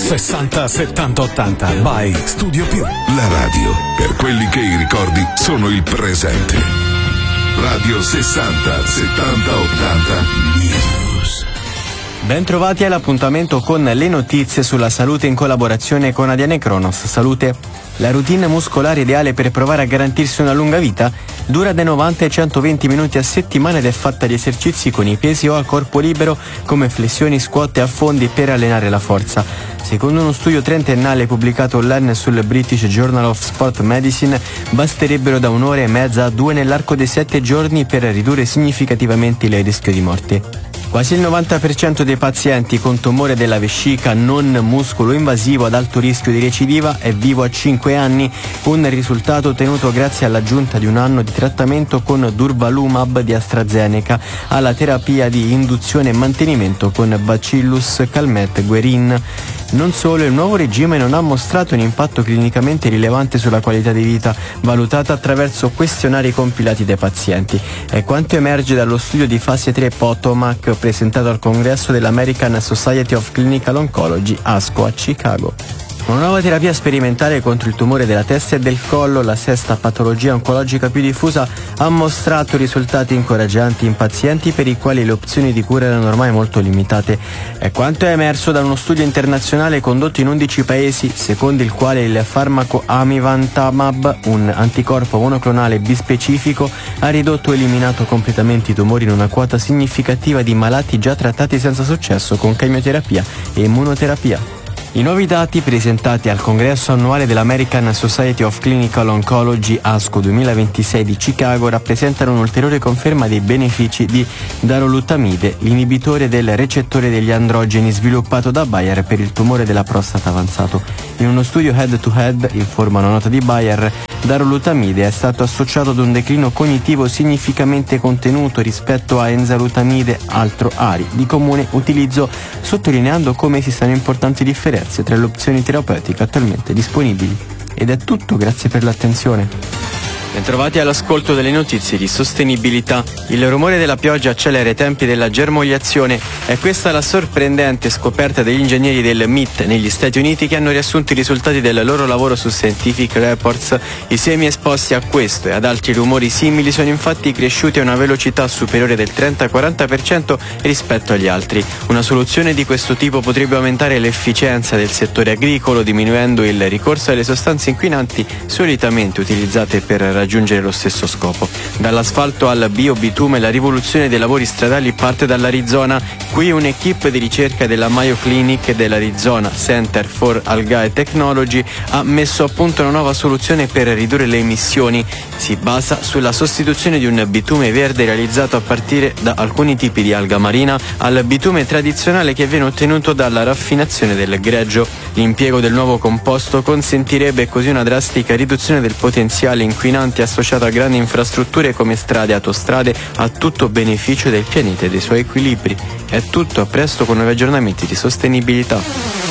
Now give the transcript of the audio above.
60 70 80 by Studio Più. La radio per quelli che i ricordi sono il presente. Radio 60 70 80 News. Ben trovati all'appuntamento con le notizie sulla salute in collaborazione con Adiane Kronos. Salute. La routine muscolare ideale per provare a garantirsi una lunga vita dura dai 90 ai 120 minuti a settimana ed è fatta di esercizi con i pesi o a corpo libero come flessioni, squat e affondi per allenare la forza. Secondo uno studio trentennale pubblicato online sul British Journal of Sport Medicine, basterebbero da 1 ora e mezza a 2 nell'arco dei 7 giorni per ridurre significativamente il rischio di morte. Quasi il 90% dei pazienti con tumore della vescica non muscolo-invasivo ad alto rischio di recidiva è vivo a 5 anni, un risultato ottenuto grazie all'aggiunta di 1 anno di trattamento con Durvalumab di AstraZeneca alla terapia di induzione e mantenimento con Bacillus Calmette-Guerin. Non solo, il nuovo regime non ha mostrato un impatto clinicamente rilevante sulla qualità di vita, valutata attraverso questionari compilati dai pazienti. È quanto emerge dallo studio di fase 3 POTOMAC presentato al congresso dell'American Society of Clinical Oncology, ASCO, a Chicago. Una nuova terapia sperimentale contro il tumore della testa e del collo, la sesta patologia oncologica più diffusa, ha mostrato risultati incoraggianti in pazienti per i quali le opzioni di cura erano ormai molto limitate. È quanto è emerso da uno studio internazionale condotto in 11 paesi, secondo il quale il farmaco amivantamab, un anticorpo monoclonale bispecifico, ha ridotto o eliminato completamente i tumori in una quota significativa di malati già trattati senza successo con chemioterapia e immunoterapia. I nuovi dati presentati al congresso annuale dell'American Society of Clinical Oncology ASCO 2026 di Chicago rappresentano un'ulteriore conferma dei benefici di darolutamide, l'inibitore del recettore degli androgeni sviluppato da Bayer per il tumore della prostata avanzato. In uno studio head-to-head, informa una nota di Bayer, darolutamide è stato associato ad un declino cognitivo significativamente contenuto rispetto a enzalutamide, altro ARI, di comune utilizzo, sottolineando come esistano importanti differenze tra le opzioni terapeutiche attualmente disponibili. Ed è tutto, grazie per l'attenzione. Bentrovati all'ascolto delle notizie di sostenibilità. Il rumore della pioggia accelera i tempi della germogliazione. È questa la sorprendente scoperta degli ingegneri del MIT negli Stati Uniti che hanno riassunto i risultati del loro lavoro su Scientific Reports. I semi esposti a questo e ad altri rumori simili sono infatti cresciuti a una velocità superiore del 30-40% rispetto agli altri. Una soluzione di questo tipo potrebbe aumentare l'efficienza del settore agricolo, diminuendo il ricorso alle sostanze inquinanti solitamente utilizzate per raggiungere lo stesso scopo. Dall'asfalto al biobitume, la rivoluzione dei lavori stradali parte dall'Arizona. Qui un'equipe di ricerca della Mayo Clinic e dell'Arizona Center for Algae Technology ha messo a punto una nuova soluzione per ridurre le emissioni. Si basa sulla sostituzione di un bitume verde realizzato a partire da alcuni tipi di alga marina al bitume tradizionale che viene ottenuto dalla raffinazione del greggio. L'impiego del nuovo composto consentirebbe così una drastica riduzione del potenziale inquinante associato a grandi infrastrutture come strade e autostrade, a tutto beneficio del pianeta e dei suoi equilibri. È tutto, a presto con nuovi aggiornamenti di sostenibilità.